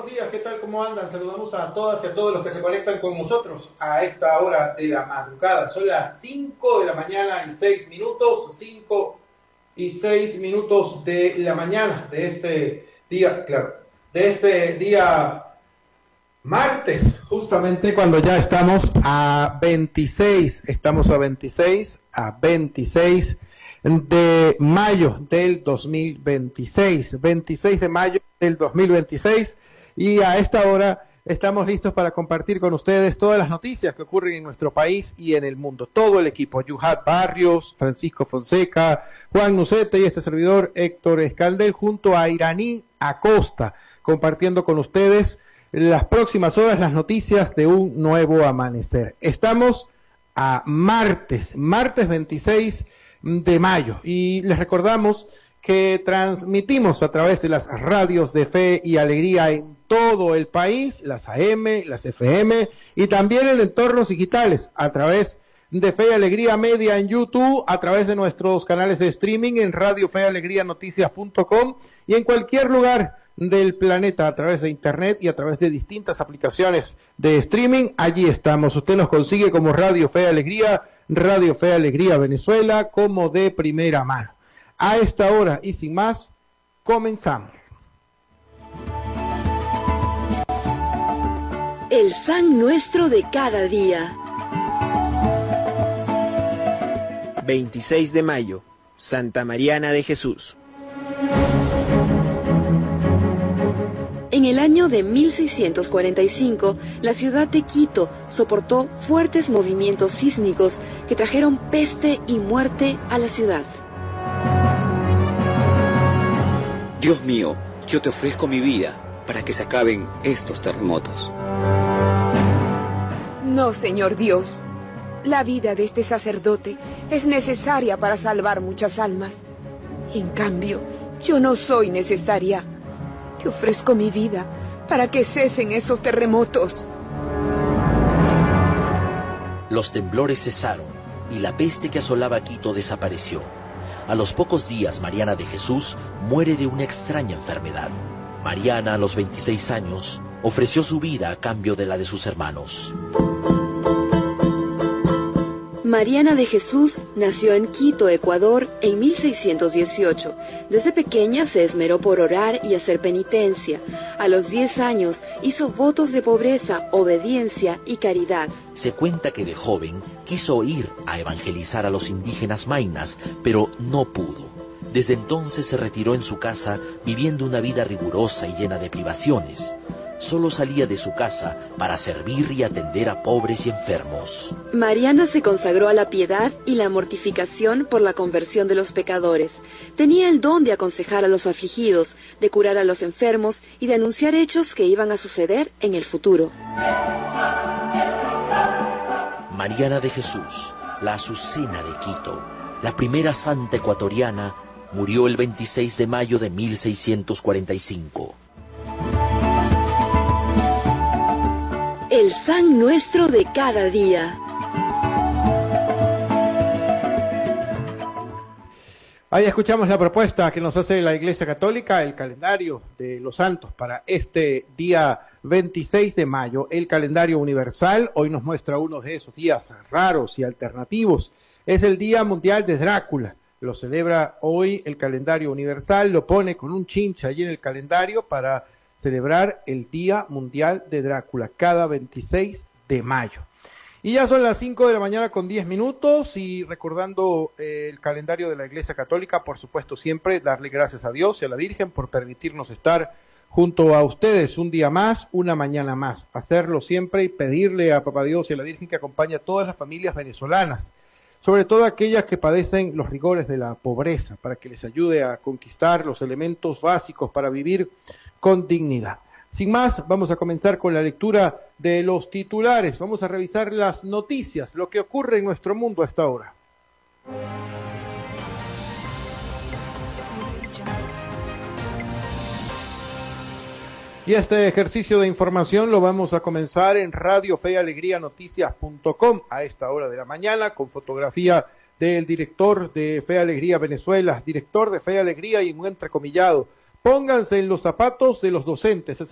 buenos días, ¿qué tal? ¿Cómo andan? Saludamos a todas y a todos los que se conectan con nosotros a esta hora de la madrugada. Son las 5 de la mañana y 6 minutos, 5 y 6 minutos de la mañana de este día, claro, de este día martes, justamente cuando ya estamos a 26 de mayo del 2026, 26 de mayo del 2026, y a esta hora estamos listos para compartir con ustedes todas las noticias que ocurren en nuestro país y en el mundo. Todo el equipo, Yuhat Barrios, Francisco Fonseca, Juan Nucete y este servidor Héctor Escaldel, junto a Iraní Acosta, compartiendo con ustedes las próximas horas las noticias de un nuevo amanecer. Estamos a martes 26 de mayo, y les recordamos que transmitimos a través de las radios de Fe y Alegría en todo el país, las AM, las FM y también en entornos digitales a través de Fe y Alegría Media en YouTube, a través de nuestros canales de streaming en Radio Fe y Alegría Noticias.com y en cualquier lugar del planeta a través de internet y a través de distintas aplicaciones de streaming. Allí estamos. Usted nos consigue como Radio Fe y Alegría, Radio Fe y Alegría Venezuela, como de primera mano. A esta hora y sin más, comenzamos. El San Nuestro de cada día. 26 de mayo, Santa Mariana de Jesús. En el año de 1645, la ciudad de Quito soportó fuertes movimientos sísmicos que trajeron peste y muerte a la ciudad. Dios mío, yo te ofrezco mi vida para que se acaben estos terremotos. No, Señor Dios. La vida de este sacerdote es necesaria para salvar muchas almas. En cambio, yo no soy necesaria. Te ofrezco mi vida para que cesen esos terremotos. Los temblores cesaron y la peste que asolaba Quito desapareció. A los pocos días, Mariana de Jesús muere de una extraña enfermedad. Mariana, a los 26 años, ofreció su vida a cambio de la de sus hermanos. Mariana de Jesús nació en Quito, Ecuador, en 1618. Desde pequeña se esmeró por orar y hacer penitencia. A los 10 años hizo votos de pobreza, obediencia y caridad. Se cuenta que de joven quiso ir a evangelizar a los indígenas maynas, pero no pudo. Desde entonces se retiró en su casa, viviendo una vida rigurosa y llena de privaciones. Solo salía de su casa para servir y atender a pobres y enfermos. Mariana se consagró a la piedad y la mortificación por la conversión de los pecadores. Tenía el don de aconsejar a los afligidos, de curar a los enfermos y de anunciar hechos que iban a suceder en el futuro. Mariana de Jesús, la Azucena de Quito, la primera santa ecuatoriana, murió el 26 de mayo de 1645. El San Nuestro de cada día. Ahí escuchamos la propuesta que nos hace la Iglesia Católica, el calendario de los santos para este día 26 de mayo, el calendario universal. Hoy nos muestra uno de esos días raros y alternativos. Es el Día Mundial de Drácula. Lo celebra hoy el calendario universal, lo pone con un chincha allí en el calendario para celebrar el Día Mundial de Drácula, cada 26 de mayo. Y ya son las 5 de la mañana con 10 minutos, y recordando el calendario de la Iglesia Católica, por supuesto siempre darle gracias a Dios y a la Virgen por permitirnos estar junto a ustedes un día más, una mañana más. Hacerlo siempre y pedirle a Papá Dios y a la Virgen que acompañe a todas las familias venezolanas, sobre todo aquellas que padecen los rigores de la pobreza, para que les ayude a conquistar los elementos básicos para vivir con dignidad. Sin más, vamos a comenzar con la lectura de los titulares. Vamos a revisar las noticias, lo que ocurre en nuestro mundo a esta hora. Y este ejercicio de información lo vamos a comenzar en Radio Fe y Alegría Noticias.com a esta hora de la mañana, con fotografía del director de Fe y Alegría Venezuela, director de Fe y Alegría y un entrecomillado. Pónganse en los zapatos de los docentes.